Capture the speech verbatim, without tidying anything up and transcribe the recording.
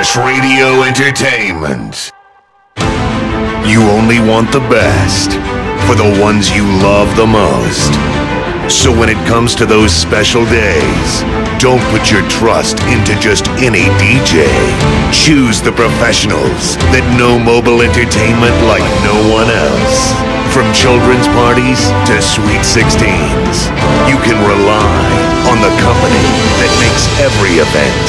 Boss Radio Entertainment. You only want the best for the ones you love the most. So when it comes to those special days, don't put your trust into just any D J. Choose the professionals that know mobile entertainment like no one else. From children's parties to Sweet sixteens, you can rely on the company that makes every event